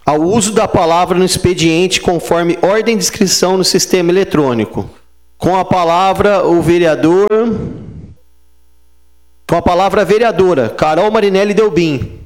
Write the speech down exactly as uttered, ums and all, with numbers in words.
ao uso da palavra no expediente conforme ordem de inscrição no sistema eletrônico. Com a palavra, o vereador... Com a palavra, a vereadora Carol Marinelli Delbim.